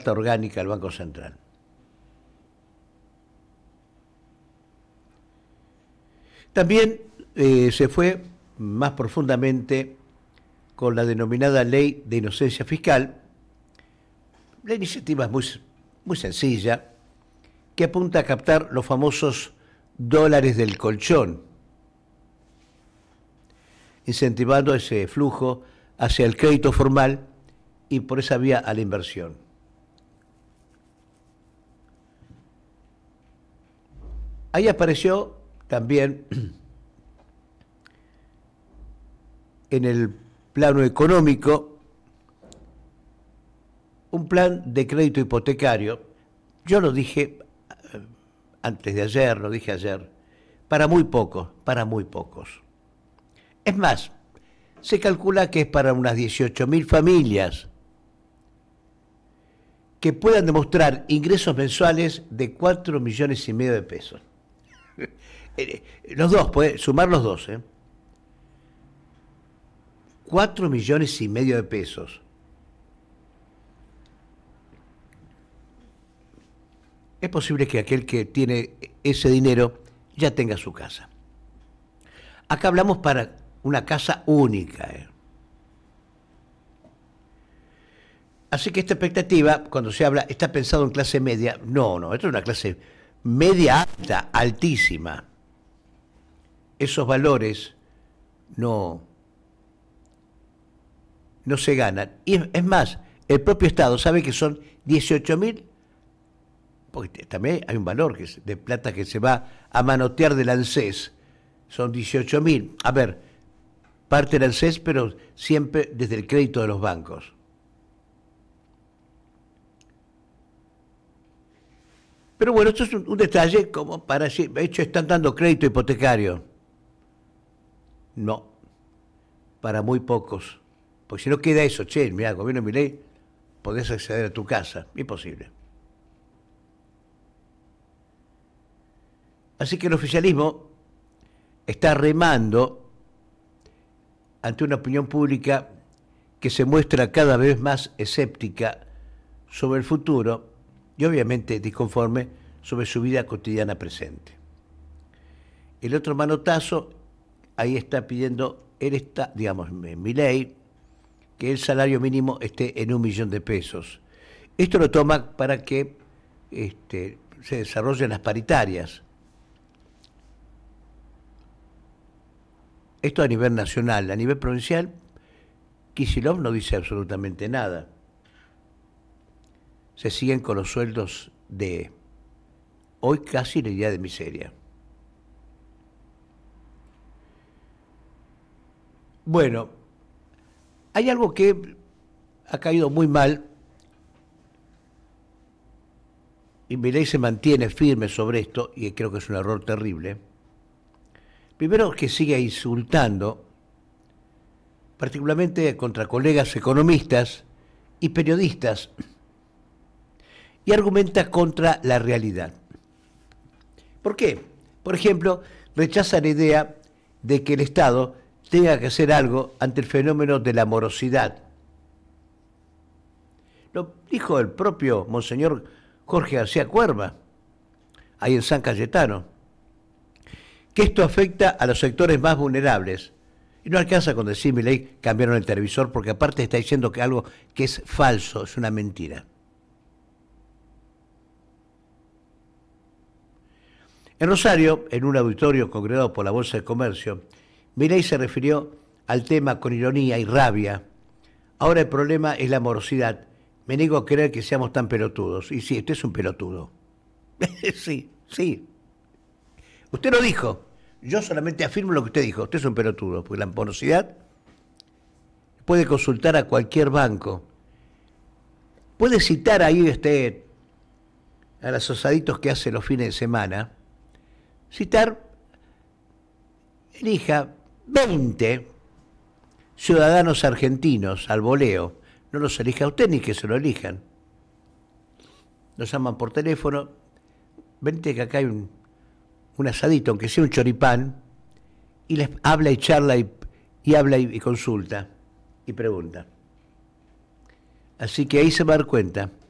carta orgánica del Banco Central. También se fue más profundamente con la denominada Ley de Inocencia Fiscal. La iniciativa es muy sencilla, que apunta a captar los famosos dólares del colchón, incentivando ese flujo hacia el crédito formal y por esa vía a la inversión. Ahí apareció también en el plano económico un plan de crédito hipotecario. Yo lo dije antes de ayer, lo dije ayer, para muy pocos. Es más, se calcula que es para unas 18.000 familias que puedan demostrar ingresos mensuales de 4,5 millones de pesos. Los dos, puede sumar los dos, 4,5 millones de pesos. Es posible que aquel que tiene ese dinero ya tenga su casa. Acá hablamos para una casa única. Así que esta expectativa, cuando se habla, está pensado en clase media. No, esto es una clase media alta, altísima. Esos valores no se ganan. Y es más, el propio Estado sabe que son 18.000, porque también hay un valor de plata que se va a manotear del ANSES. Son 18.000. A ver, parte del ANSES, pero siempre desde el crédito de los bancos. Pero bueno, esto es un detalle como para decir, de hecho, están dando crédito hipotecario. No, para muy pocos. Porque si no queda eso, mira, el gobierno de Milei, podés acceder a tu casa. Imposible. Así que el oficialismo está remando ante una opinión pública que se muestra cada vez más escéptica sobre el futuro y obviamente disconforme sobre su vida cotidiana presente. El otro manotazo, ahí está pidiendo, Milei, que el salario mínimo esté en 1 millón de pesos. Esto lo toma para que se desarrollen las paritarias. Esto a nivel nacional. A nivel provincial, Kicillof no dice absolutamente nada. Se siguen con los sueldos de hoy casi la idea de miseria. Bueno, hay algo que ha caído muy mal y Milei se mantiene firme sobre esto y creo que es un error terrible. Primero, que sigue insultando, particularmente contra colegas economistas y periodistas, y argumenta contra la realidad. ¿Por qué? Por ejemplo, rechaza la idea de que el Estado tenga que hacer algo ante el fenómeno de la morosidad. Lo dijo el propio Monseñor Jorge García Cuerva, ahí en San Cayetano, que esto afecta a los sectores más vulnerables. Y no alcanza con decir, Milei, cambiaron el televisor, porque aparte está diciendo que algo que es falso, es una mentira. En Rosario, en un auditorio congregado por la Bolsa de Comercio, Milei se refirió al tema con ironía y rabia. Ahora el problema es la morosidad. Me niego a creer que seamos tan pelotudos. Y sí, usted es un pelotudo. Sí. Usted lo dijo. Yo solamente afirmo lo que usted dijo. Usted es un pelotudo, porque la morosidad puede consultar a cualquier banco. Puede citar ahí a los asaditos que hace los fines de semana. Citar, elija 20 ciudadanos argentinos al voleo. No los elija usted ni que se lo elijan. Los llaman por teléfono. Vente que acá hay un asadito, aunque sea un choripán, y les habla y charla y habla y consulta y pregunta. Así que ahí se va a dar cuenta